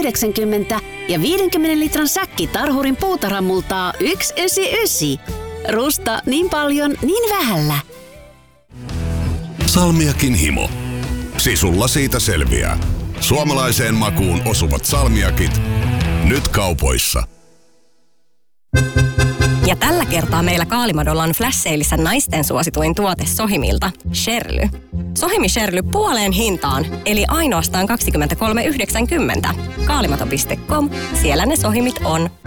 1,90 ja 50 litran säkki Tarhurin puutarhamultaa 1,99. Rusta niin paljon, niin vähällä. Salmiakin himo. Sisulla siitä selviää. Suomalaiseen makuun osuvat salmiakit. Nyt kaupoissa. Ja tällä kertaa meillä Kaalimadolla on flash-seilissä naisten suosituin tuote Sohimilta, Sherly. Sohimi Sherly puoleen hintaan, eli ainoastaan 23,90. Kaalimado.com, siellä ne Sohimit on.